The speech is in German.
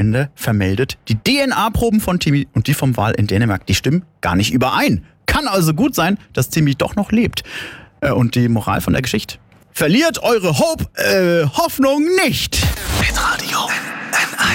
Wochenende vermeldet, die DNA-Proben von Timmy und die vom Wal in Dänemark, die stimmen gar nicht überein. Kann also gut sein, dass Timmy doch noch lebt. Und die Moral von der Geschichte: Verliert eure Hoffnung nicht! Hitradio.